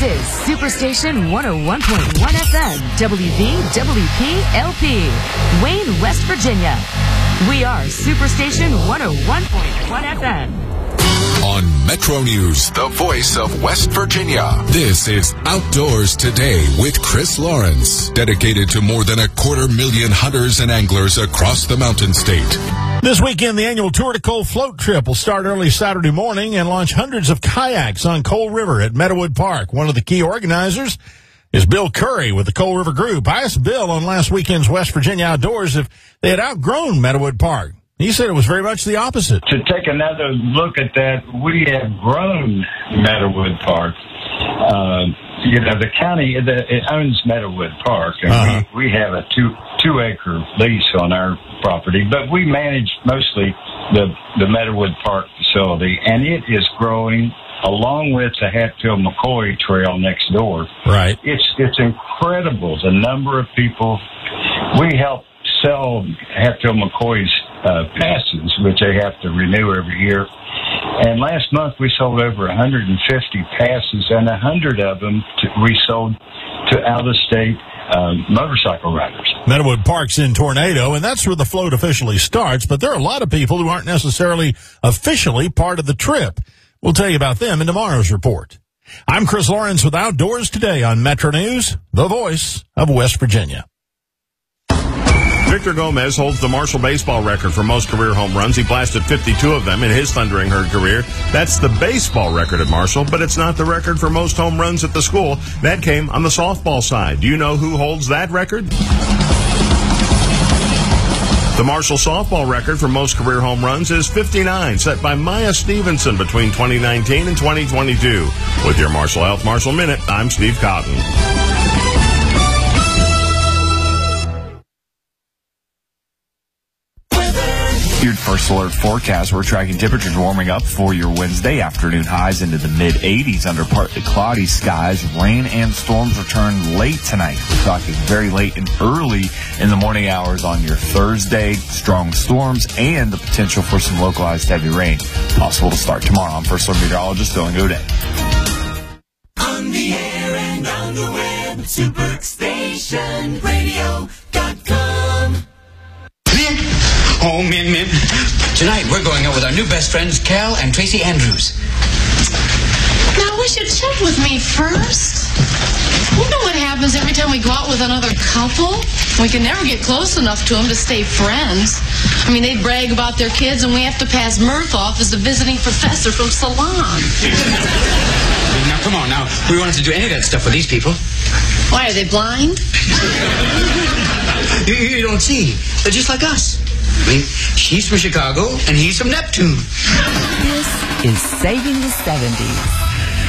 is Superstation 101.1 FM, WVWP LP, Wayne, West Virginia. We are Superstation 101.1 FM. On Metro News, the voice of West Virginia. This is Outdoors Today with Chris Lawrence, dedicated to more than 250,000 hunters and anglers across the Mountain State. This weekend, the annual Tour de Cole float trip will start early Saturday morning and launch hundreds of kayaks on Cole River at Meadowood Park. One of the key organizers is Bill Curry with the Cole River Group. I asked Bill on last weekend's West Virginia Outdoors if they had outgrown Meadowood Park. He said it was very much the opposite. To take another look at that, we have grown Meadowood Park. The county it owns Meadowood Park, and we have a two-acre lease on our property, but we manage mostly the Meadowood Park facility, and it is growing along with the Hatfield-McCoy Trail next door. Right. It's incredible the number of people we help sell Hatfield-McCoy's passes, which they have to renew every year. And last month we sold over 150 passes, and 100 of them we sold to out-of-state motorcycle riders. Meadowood Park's in Tornado, and that's where the float officially starts, but there are a lot of people who aren't necessarily officially part of the trip. We'll tell you about them in tomorrow's report. I'm Chris Lawrence with Outdoors Today on Metro News, the voice of West Virginia. Victor Gomez holds the Marshall baseball record for most career home runs. He blasted 52 of them in his Thundering Herd career. That's the baseball record at Marshall, but it's not the record for most home runs at the school. That came on the softball side. Do you know who holds that record? The Marshall softball record for most career home runs is 59, set by Maya Stevenson between 2019 and 2022. With your Marshall Health Marshall Minute, I'm Steve Cotton. Your first alert forecast. We're tracking temperatures warming up for your Wednesday. Afternoon highs into the mid-80s under partly cloudy skies. Rain and storms return late tonight. We're talking very late and early in the morning hours on your Thursday. Strong storms and the potential for some localized heavy rain possible to start tomorrow. I'm First Alert Meteorologist Dylan Godet. On the air and on the web, SuperStationRadio.com. Oh, men. Tonight, we're going out with our new best friends, Cal and Tracy Andrews. Now, I wish you'd check with me first. You know what happens every time we go out with another couple? We can never get close enough to them to stay friends. I mean, they brag about their kids, and we have to pass Mirth off as a visiting professor from Salon. Now, come on, now. We won't have to do any of that stuff with these people. Why, are they blind? You don't see. They're just like us. I mean, she's from Chicago, and he's from Neptune. This is Saving the 70s.